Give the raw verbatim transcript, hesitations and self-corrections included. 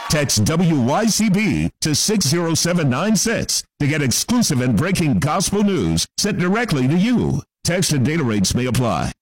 Text W Y C B to six zero seven nine six to get exclusive and breaking gospel news sent directly to you. Text and data rates may apply.